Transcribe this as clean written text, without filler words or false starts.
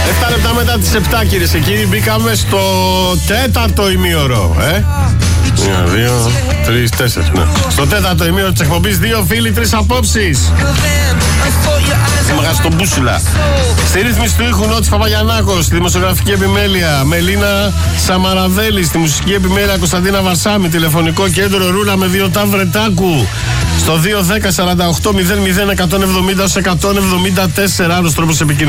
7 λεπτά μετά τις 7, κυρίες και κύριοι, μπήκαμε στο τέταρτο ημίωρο. 1, 2, 3, 4. Ναι. Στο τέταρτο ημίωρο της εκπομπής 2 φίλοι, 3 απόψεις. Είμαι στον Μπούσουλα. Στη ρύθμιση του ήχου Νότης Παπαγιαννάκος. Στη δημοσιογραφική επιμέλεια Μελίνα Σαμαραδέλη. Στη μουσική επιμέλεια Κωνσταντίνα Βαρσάμι. Τηλεφωνικό κέντρο Ρούλα με 2 Ταυρετάκου. Στο 210 48 00 170 174. Άλλος τρόπος επικοινωνίας.